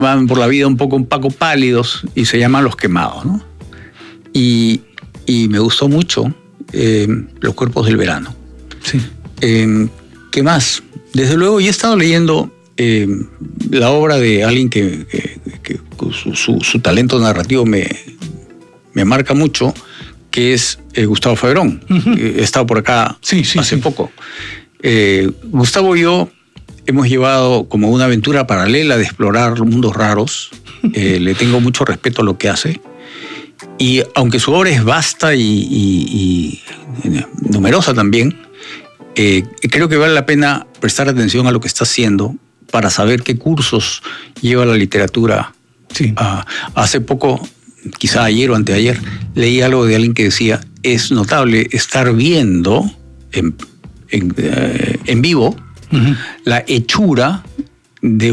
van por la vida un poco pálidos y se llaman Los Quemados, ¿no? Y me gustó mucho Los Cuerpos del Verano. Sí. ¿Qué más? Desde luego, yo he estado leyendo la obra de alguien que su talento narrativo me marca mucho, que es Gustavo Faberón. Uh-huh. He estado por acá hace poco. Gustavo y yo hemos llevado como una aventura paralela de explorar mundos raros. Le tengo mucho respeto a lo que hace. Y aunque su obra es vasta y numerosa también, creo que vale la pena prestar atención a lo que está haciendo para saber qué cursos lleva la literatura. Sí. Hace poco, quizá ayer o anteayer, leí algo de alguien que decía: es notable estar viendo en vivo, uh-huh, la hechura de